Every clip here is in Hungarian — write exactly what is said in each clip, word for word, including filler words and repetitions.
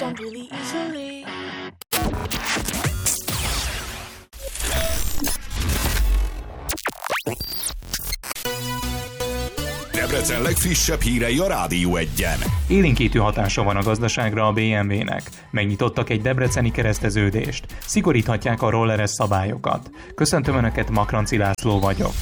jump really easily. Debrecen legfrissebb hírei a Rádió Egyen. Élénkítő hatása van a gazdaságra a bé em vé-nek. Megnyitottak egy debreceni kereszteződést. Szigoríthatják a rolleres szabályokat. Köszöntöm Önöket, Makranci László vagyok.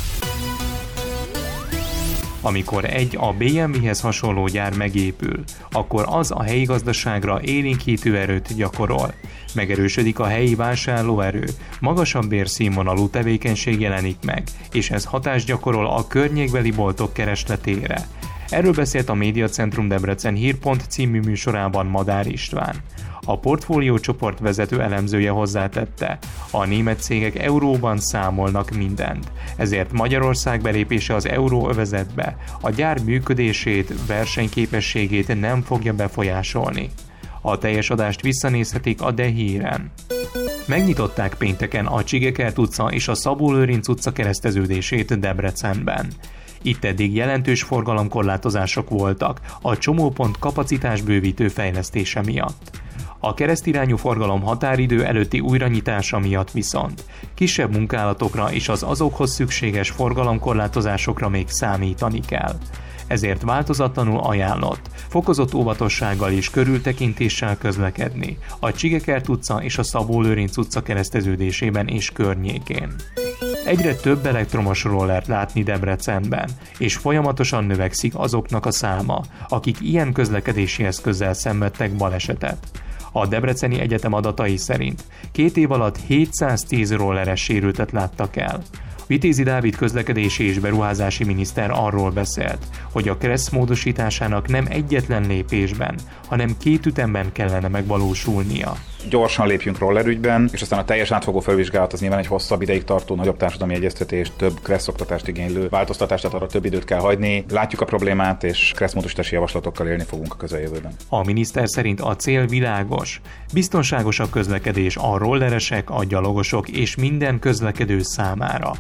Amikor egy a bé em vé-hez hasonló gyár megépül, akkor az a helyi gazdaságra élénkítő erőt gyakorol. Megerősödik a helyi vásárlóerő, magasabb bérszínvonalú tevékenység jelenik meg, és ez hatást gyakorol a környékbeli boltok keresletére. Erről beszélt a Médiacentrum Debrecen Hírpont című műsorában Madár István. A portfólió csoport vezető elemzője hozzátette, a német cégek euróban számolnak mindent, ezért Magyarország belépése az euróövezetbe a gyár működését, versenyképességét nem fogja befolyásolni. A teljes adást visszanézhetik a De Híren. Megnyitották pénteken a Csigekert utca és a Szabó Lőrinc utca kereszteződését Debrecenben. Itt eddig jelentős forgalomkorlátozások voltak a csomópont kapacitásbővítő fejlesztése miatt. A keresztirányú forgalom határidő előtti újranyitása miatt viszont kisebb munkálatokra és az azokhoz szükséges forgalomkorlátozásokra még számítani kell. Ezért változatlanul ajánlott, fokozott óvatossággal és körültekintéssel közlekedni a Csigekert utca és a Szabó Lőrinc utca kereszteződésében és környékén. Egyre több elektromos rollert látni Debrecenben, és folyamatosan növekszik azoknak a száma, akik ilyen közlekedési eszközzel szenvedtek balesetet. A Debreceni Egyetem adatai szerint két év alatt hétszáztíz rolleres sérültet láttak el. Vitézi Dávid közlekedési és beruházási miniszter arról beszélt, hogy a kereszt módosításának nem egyetlen lépésben, hanem két ütemben kellene megvalósulnia. Gyorsan lépjünk rollerügyben, és aztán a teljes átfogó felvizsgálat az nyilván egy hosszabb ideig tartó, nagyobb társadalmi egyeztetés, több kresszoktatást igénylő változtatást, tehát arra több időt kell hagyni. Látjuk a problémát, és kresszmódosítási javaslatokkal élni fogunk a közeljövőben. A miniszter szerint a cél világos. Biztonságosabb közlekedés a rolleresek, a gyalogosok és minden közlekedő számára.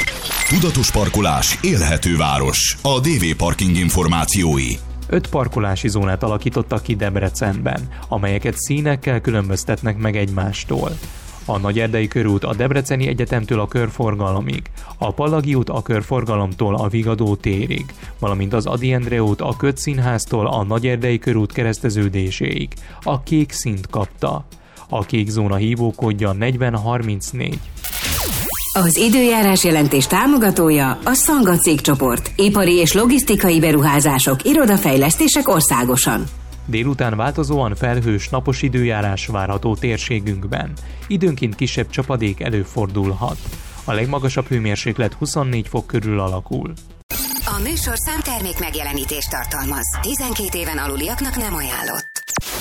Tudatos parkolás, élhető város. A dé vé Parking információi. Öt parkolási zónát alakítottak ki Debrecenben, amelyeket színekkel különböztetnek meg egymástól. A Nagyerdei körút a Debreceni Egyetemtől a körforgalomig, a Pallagi út a körforgalomtól a Vigadó térig, valamint az Ady Endre út a Kötszínháztól a Nagyerdei körút kereszteződéséig a kék színt kapta. A kék zóna hívókódja negyven harmincnégy. Az időjárás jelentés támogatója a Szanga cégcsoport. Ipari és logisztikai beruházások, irodafejlesztések országosan. Délután változóan felhős, napos időjárás várható térségünkben. Időnként kisebb csapadék előfordulhat. A legmagasabb hőmérséklet huszonnégy fok körül alakul. A műsorszám termék megjelenítést tartalmaz. tizenkét éven aluliaknak nem ajánlott.